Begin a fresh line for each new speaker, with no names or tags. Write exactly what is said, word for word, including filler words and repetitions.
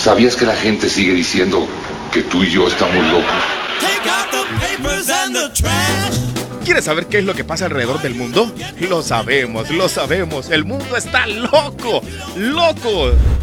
¿Sabías que la gente sigue diciendo que tú y yo estamos locos?
¿Quieres saber qué es lo que pasa alrededor del mundo? Lo sabemos, lo sabemos. El mundo está loco, loco.